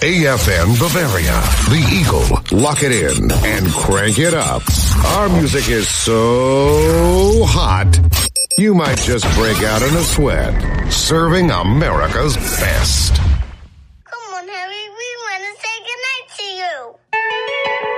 AFN Bavaria, The Eagle. Lock it in and crank it up. Our music is so hot, you might just break out in a sweat. Serving America's best.